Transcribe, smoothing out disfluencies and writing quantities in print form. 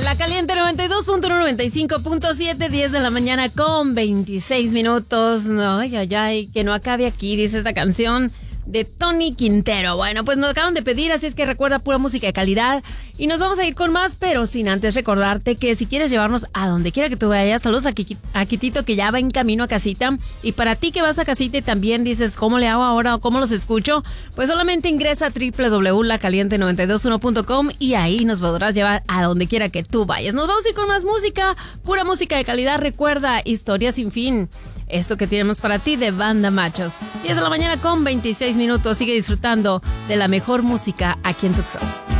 La Caliente 92.195.7, 10 de la mañana con 26 minutos. No, ay, que no acabe aquí, dice esta canción de Tony Quintero. Bueno, pues nos acaban de pedir, así es que recuerda pura música de calidad. Y nos vamos a ir con más, pero sin antes recordarte que si quieres llevarnos a donde quiera que tú vayas, saludos a Quitito que ya va en camino a casita. Y para ti que vas a casita y también dices, ¿cómo le hago ahora o cómo los escucho? Pues solamente ingresa a www.lacaliente921.com y ahí nos podrás llevar a donde quiera que tú vayas. Nos vamos a ir con más música, pura música de calidad. Recuerda, Historia sin fin. Esto que tenemos para ti de Banda Machos. 10 de la mañana con 26 minutos. Sigue disfrutando de la mejor música aquí en Tucson.